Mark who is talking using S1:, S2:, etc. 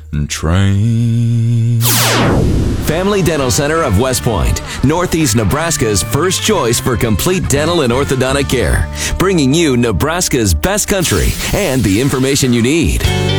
S1: train.
S2: Family Dental Center of West Point, Northeast Nebraska's first choice for complete dental and orthodontic care, bringing you Nebraska's best country and the information you need.